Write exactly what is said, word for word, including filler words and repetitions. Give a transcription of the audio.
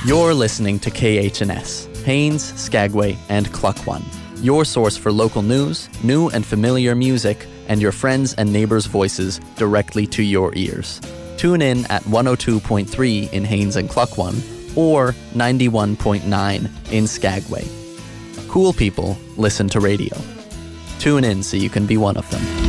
You're listening to K H N S, Haines, Skagway, and Cluckwan, your source for local news, new and familiar music, and your friends' and neighbors' voices directly to your ears. Tune in at one oh two point three in Haines and Cluckwan or ninety-one point nine in Skagway. Cool people listen to radio. Tune in so you can be one of them.